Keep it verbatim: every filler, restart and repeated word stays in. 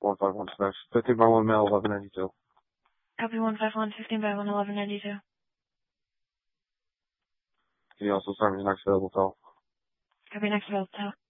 one five one six. fifteen by one male, eleven ninety-two. Copy one five one, fifteen by one, eleven ninety-two. Can you also start me the next available call? Copy next available call.